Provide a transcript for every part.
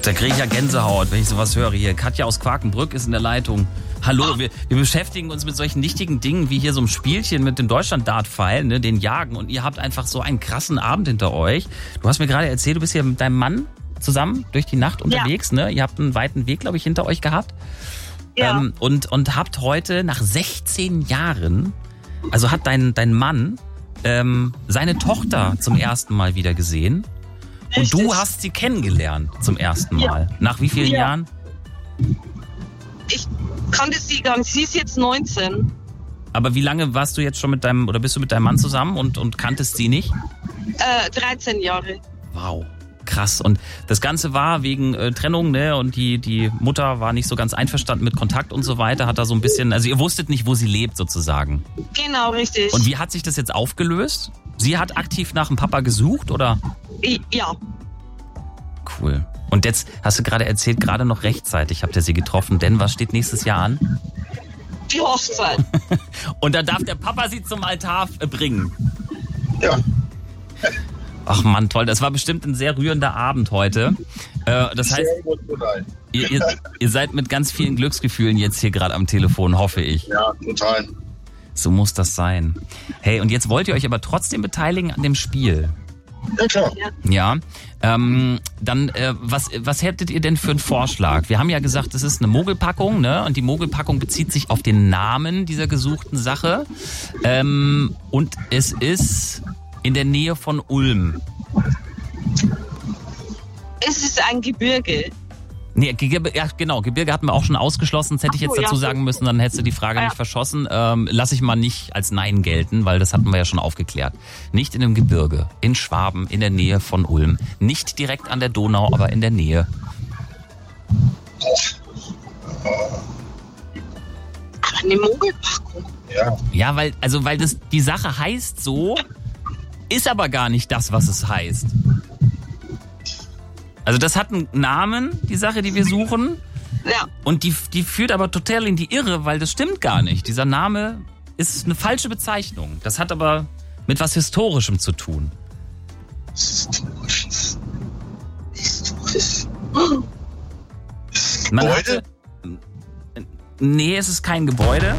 Da kriege ich ja Gänsehaut, wenn ich sowas höre hier. Katja aus Quakenbrück ist in der Leitung. Hallo, wir beschäftigen uns mit solchen nichtigen Dingen wie hier so einem Spielchen mit dem Deutschland-Dart-Pfeil, ne, den Jagen. Und ihr habt einfach so einen krassen Abend hinter euch. Du hast mir gerade erzählt, du bist hier mit deinem Mann zusammen durch die Nacht unterwegs, ne? Ihr habt einen weiten Weg, glaube ich, hinter euch gehabt. Ja. Und habt heute nach 16 Jahren, also hat dein Mann seine Tochter zum ersten Mal wieder gesehen. Und du hast sie kennengelernt zum ersten Mal. Ja. Nach wie vielen Jahren? Ich kannte sie gar nicht. Sie ist jetzt 19. Aber wie lange warst du jetzt schon bist du mit deinem Mann zusammen und kanntest sie nicht? 13 Jahre. Wow. Krass. Und das Ganze war wegen Trennung, ne? Und die Mutter war nicht so ganz einverstanden mit Kontakt und so weiter. Hat da so ein bisschen, also ihr wusstet nicht, wo sie lebt sozusagen. Genau, richtig. Und wie hat sich das jetzt aufgelöst? Sie hat aktiv nach dem Papa gesucht, oder? Ja. Cool. Und jetzt hast du gerade erzählt, gerade noch rechtzeitig habt ihr sie getroffen, denn was steht nächstes Jahr an? Die Hochzeit. Und da darf der Papa sie zum Altar bringen. Ja. Ach Mann, toll. Das war bestimmt ein sehr rührender Abend heute. Das heißt, ihr seid mit ganz vielen Glücksgefühlen jetzt hier gerade am Telefon, hoffe ich. Ja, total. So muss das sein. Hey, und jetzt wollt ihr euch aber trotzdem beteiligen an dem Spiel. Ja, klar. Ja. Dann, was hättet ihr denn für einen Vorschlag? Wir haben ja gesagt, es ist eine Mogelpackung, ne? Und die Mogelpackung bezieht sich auf den Namen dieser gesuchten Sache. Und es ist in der Nähe von Ulm. Es ist ein Gebirge. Nee, ja, genau, Gebirge hatten wir auch schon ausgeschlossen. Das hätte ich jetzt dazu sagen müssen, dann hättest du die Frage nicht verschossen. Lass ich mal nicht als Nein gelten, weil das hatten wir ja schon aufgeklärt. Nicht in einem Gebirge, in Schwaben, in der Nähe von Ulm. Nicht direkt an der Donau, aber in der Nähe. Aber eine Mogelpackung. Ja. Ja, weil das die Sache heißt so, ist aber gar nicht das, was es heißt. Also das hat einen Namen, die Sache, die wir suchen. Ja. Und die führt aber total in die Irre, weil das stimmt gar nicht. Dieser Name ist eine falsche Bezeichnung. Das hat aber mit was Historischem zu tun. Gebäude? Nee, es ist kein Gebäude.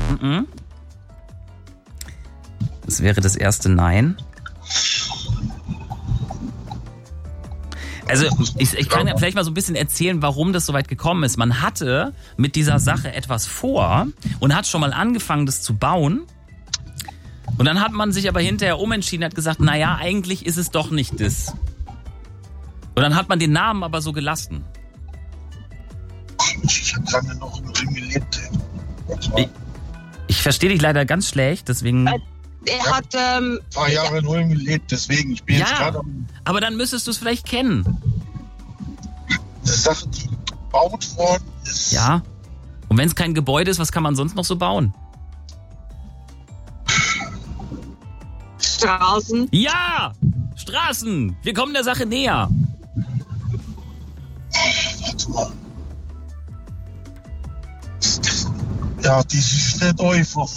Das wäre das erste Nein. Also ich kann ja vielleicht mal so ein bisschen erzählen, warum das so weit gekommen ist. Man hatte mit dieser Sache etwas vor und hat schon mal angefangen, das zu bauen. Und dann hat man sich aber hinterher umentschieden, hat gesagt, naja, eigentlich ist es doch nicht das. Und dann hat man den Namen aber so gelassen. Ich habe lange noch in Ulm gelebt. Ich verstehe dich leider ganz schlecht, deswegen... Er hat ein paar Jahre in Ulm gelebt, deswegen, ich bin jetzt gerade aber dann müsstest du es vielleicht kennen. Eine Sache, die gebaut worden ist. Ja. Und wenn es kein Gebäude ist, was kann man sonst noch so bauen? Straßen. Ja! Straßen! Wir kommen der Sache näher. Warte mal. Ja, die ist nicht einfach.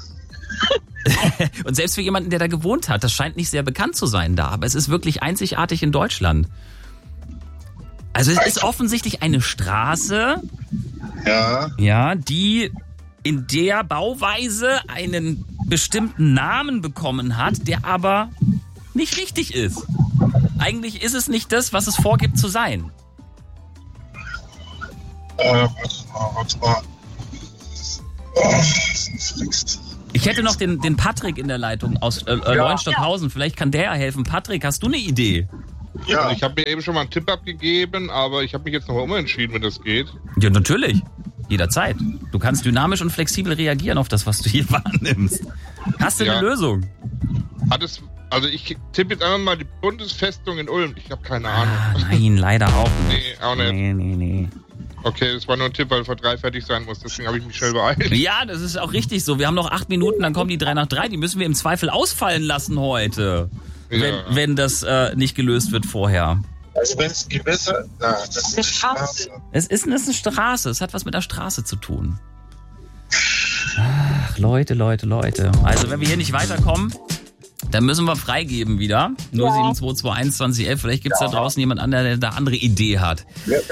Und selbst für jemanden, der da gewohnt hat, das scheint nicht sehr bekannt zu sein da, aber es ist wirklich einzigartig in Deutschland. Also es ist offensichtlich eine Straße, die in der Bauweise einen bestimmten Namen bekommen hat, der aber nicht richtig ist. Eigentlich ist es nicht das, was es vorgibt zu sein. Warte mal. Ich hätte noch den Patrick in der Leitung aus Leuenstockhausen. Vielleicht kann der ja helfen. Patrick, hast du eine Idee? Ja, also ich habe mir eben schon mal einen Tipp abgegeben, aber ich habe mich jetzt nochmal umentschieden, wenn das geht. Ja, natürlich. Jederzeit. Du kannst dynamisch und flexibel reagieren auf das, was du hier wahrnimmst. Hast du eine Lösung? Also ich tippe jetzt einfach mal die Bundesfestung in Ulm. Ich habe keine Ahnung. Nein, leider auch nicht. Nee, auch nicht. Nee. Okay, das war nur ein Tipp, weil vor 3 fertig sein muss. Deswegen habe ich mich schnell beeilt. Ja, das ist auch richtig so. Wir haben noch 8 Minuten, dann kommen die 3 nach 3. Die müssen wir im Zweifel ausfallen lassen heute. Ja. Wenn das nicht gelöst wird vorher. Also wenn es Gewässer... das ist eine Straße. Es ist eine Straße. Es hat was mit der Straße zu tun. Ach, Leute. Also wenn wir hier nicht weiterkommen, Dann müssen wir freigeben wieder. 07221 2011. Vielleicht gibt's da draußen jemand anderen, der da andere Idee hat.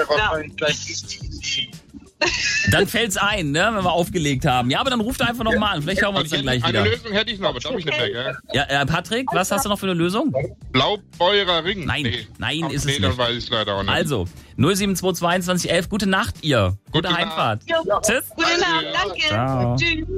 Dann fällt's ein, ne, wenn wir aufgelegt haben. Ja, aber dann ruft einfach nochmal an. Vielleicht hören wir uns dann gleich wieder. Eine Lösung hätte ich noch, aber darf ich nicht mehr, gell? Ja, Patrick, was hast du noch für eine Lösung? Blaubeurer Ring. Nein, nein, ist es nicht. Dann weiß ich leider auch nicht. Also, 07222 2011. Gute Nacht, ihr. Gute Heimfahrt. Ja. Tschüss. Gute Nacht, danke. Ciao. Tschüss.